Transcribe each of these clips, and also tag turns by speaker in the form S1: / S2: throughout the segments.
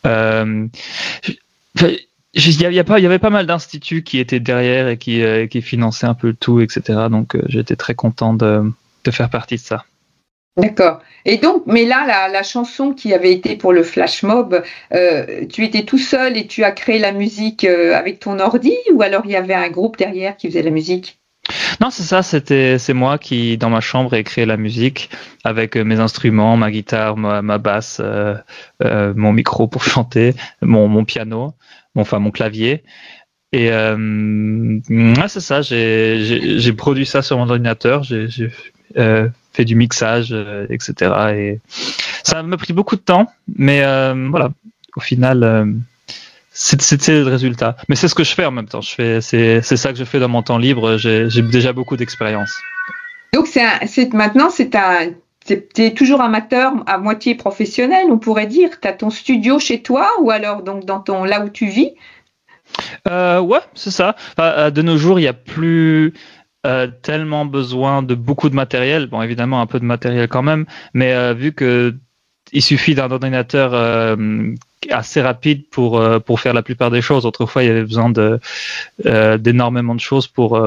S1: Euh, il y avait pas mal d'instituts qui étaient derrière et qui finançaient un peu le tout, etc. Donc j'étais très content de faire partie de ça.
S2: D'accord. Et donc, mais là, la chanson qui avait été pour le flash mob, tu étais tout seul et tu as créé la musique avec ton ordi, ou alors il y avait un groupe derrière qui faisait la musique?
S1: Non, c'est ça, c'est moi qui, dans ma chambre, ai créé la musique avec mes instruments, ma guitare, ma basse, mon micro pour chanter, mon piano, mon clavier. Et ouais, c'est ça, j'ai produit ça sur mon ordinateur, j'ai fait du mixage, etc. Et ça m'a pris beaucoup de temps, mais voilà, au final, c'était le résultat. Mais c'est ce que je fais en même temps. C'est ça que je fais dans mon temps libre. J'ai déjà beaucoup d'expérience.
S2: Donc, maintenant, t'es toujours amateur, à moitié professionnel, on pourrait dire. Tu as ton studio chez toi, ou alors donc là où tu vis?
S1: Ouais, c'est ça. De nos jours, il n'y a plus tellement besoin de beaucoup de matériel. Bon, évidemment, un peu de matériel quand même, mais vu que il suffit d'un ordinateur assez rapide pour faire la plupart des choses. Autrefois, il y avait besoin d'énormément de choses pour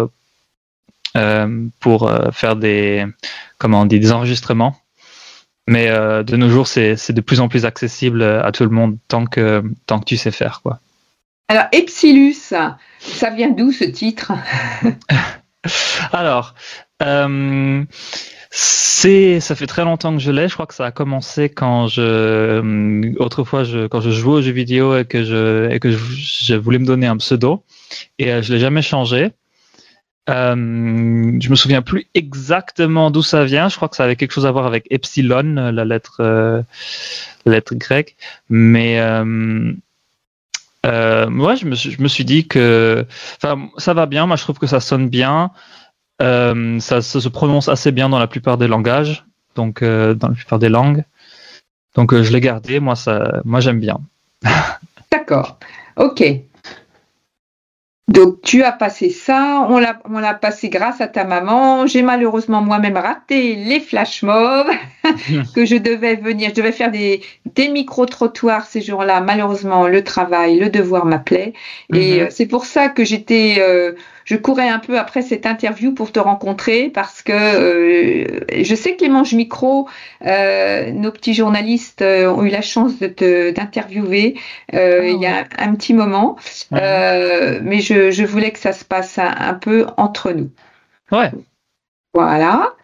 S1: faire des enregistrements. Mais de nos jours, c'est de plus en plus accessible à tout le monde tant que tu sais faire, quoi.
S2: Alors, Epsilus, ça vient d'où ce titre?
S1: Alors, ça fait très longtemps que je l'ai. Je crois que ça a commencé quand autrefois, quand je jouais aux jeux vidéo et que je voulais me donner un pseudo, et je l'ai jamais changé. Je me souviens plus exactement d'où ça vient. Je crois que ça avait quelque chose à voir avec epsilon, la lettre grecque. Mais ouais, je me suis dit que, ça va bien. Moi, je trouve que ça sonne bien. Ça se prononce assez bien dans la plupart des langages, donc dans la plupart des langues. Donc je l'ai gardé. Moi, j'aime bien.
S2: D'accord. Ok. Donc, tu as passé ça, on l'a passé grâce à ta maman. J'ai malheureusement moi-même raté les flash mobs je devais faire des micro-trottoirs ces jours-là. Malheureusement, le travail, le devoir m'appelait. Et c'est pour ça que je courais un peu après cette interview pour te rencontrer, parce que je sais que les manches micro, nos petits journalistes ont eu la chance d'interviewer il y a un petit moment. Mais je voulais que ça se passe un peu entre nous.
S1: Ouais.
S2: Voilà.